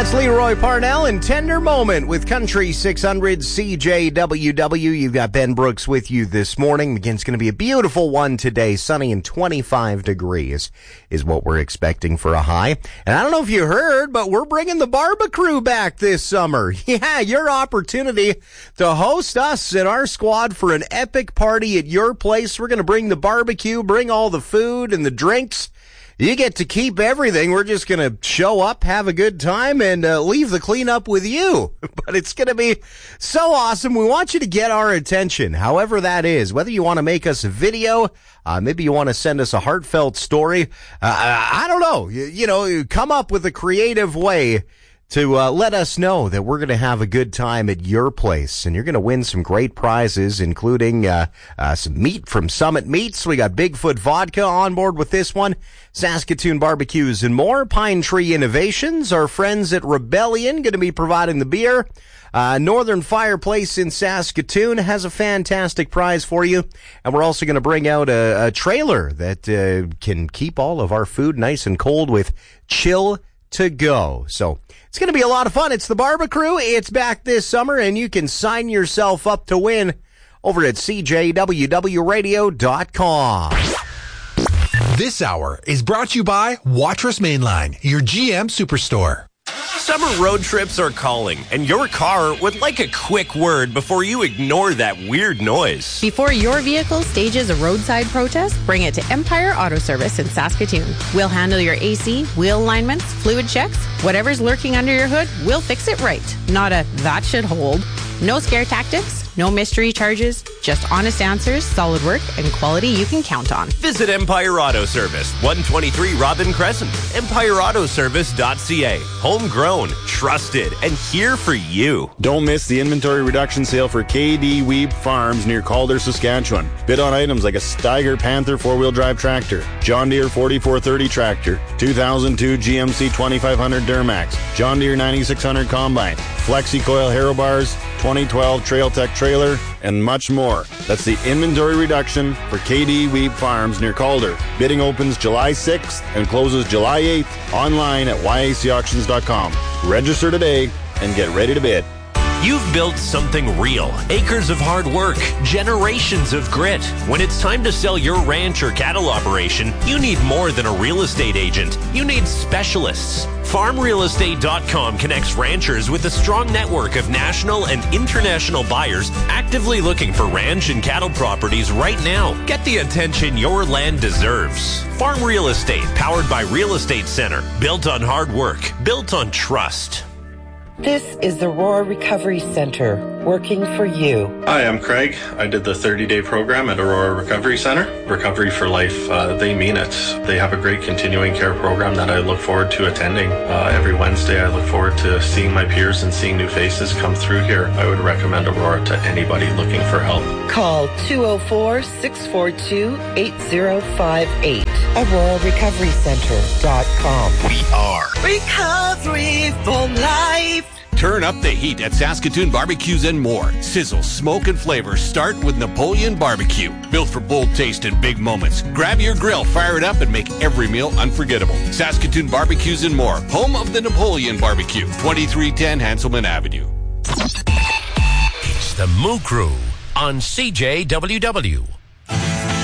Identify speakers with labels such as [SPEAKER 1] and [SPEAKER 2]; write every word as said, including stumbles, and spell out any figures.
[SPEAKER 1] That's Leroy Parnell and Tender Moment with Country six hundred C J W W. You've got Ben Brooks with you this morning. Again, it's going to be a beautiful one today. Sunny and twenty-five degrees is what we're expecting for a high. And I don't know if you heard, but we're bringing the barbecue back this summer. Yeah, your opportunity to host us and our squad for an epic party at your place. We're going to bring the barbecue, bring all the food and the drinks. You get to keep everything. We're just going to show up, have a good time, and uh, leave the cleanup with you. But it's going to be so awesome. We want you to get our attention, however that is. Whether you want to make us a video, uh, maybe you want to send us a heartfelt story. Uh, I don't know. You, you know, come up with a creative way to uh, let us know that we're going to have a good time at your place. And you're going to win some great prizes, including uh, uh, some meat from Summit Meats. We got Bigfoot Vodka on board with this one, Saskatoon Barbecues and more. Pine Tree Innovations, our friends at Rebellion, going to be providing the beer. Uh, Northern Fireplace in Saskatoon has a fantastic prize for you. And we're also going to bring out a, a trailer that uh, can keep all of our food nice and cold with chill to go. So it's going to be a lot of fun. It's the Barbecue. It's back this summer, and you can sign yourself up to win over at C J W W radio dot com.
[SPEAKER 2] This hour is brought to you by Watrous Mainline, your G M Superstore.
[SPEAKER 3] Summer road trips are calling, and your car would like a quick word before you ignore that weird noise.
[SPEAKER 4] Before your vehicle stages a roadside protest, bring it to Empire Auto Service in Saskatoon. We'll handle your A C, wheel alignments, fluid checks, whatever's lurking under your hood, we'll fix it right. Not a that should hold. No scare tactics, no mystery charges, just honest answers, solid work, and quality you can count on.
[SPEAKER 3] Visit Empire Auto Service, one twenty-three Robin Crescent, empire auto service dot c a. Homegrown, trusted, and here for you.
[SPEAKER 5] Don't miss the inventory reduction sale for K D Weeb Farms near Calder, Saskatchewan. Bid on items like a Steiger Panther four-wheel drive tractor, John Deere forty-four thirty tractor, two thousand two G M C twenty-five hundred Duramax, John Deere ninety-six hundred Combine, Flexi Coil Harrow Bars, twenty twelve Trail Tech trailer, and much more. That's the inventory reduction for K D Weeb Farms near Calder. Bidding opens July sixth and closes July eighth online at y a c auctions dot com. Register today and get ready to bid.
[SPEAKER 3] You've built something real. Acres of hard work, generations of grit. When it's time to sell your ranch or cattle operation, you need more than a real estate agent. You need specialists. farm real estate dot com connects ranchers with a strong network of national and international buyers actively looking for ranch and cattle properties right now. Get the attention your land deserves. Farm Real Estate, powered by Real Estate Center. Built on hard work. Built on trust.
[SPEAKER 6] This is the Aurora Recovery Center, working for you.
[SPEAKER 7] Hi, I'm Craig. I did the thirty-day program at Aurora Recovery Center. Recovery for Life, uh, they mean it. They have a great continuing care program that I look forward to attending. Uh, every Wednesday, I look forward to seeing my peers and seeing new faces come through here. I would recommend Aurora to anybody looking for help.
[SPEAKER 6] Call two oh four, six four two, eight oh five eight. aurora recovery center dot com.
[SPEAKER 2] We are
[SPEAKER 6] Recovery for Life.
[SPEAKER 2] Turn up the heat at Saskatoon Barbecues and more. Sizzle, smoke, and flavor start with Napoleon Barbecue. Built for bold taste and big moments. Grab your grill, fire it up, and make every meal unforgettable. Saskatoon Barbecues and more. Home of the Napoleon Barbecue. twenty-three ten Hanselman Avenue.
[SPEAKER 3] It's the Moo Crew on C J W W.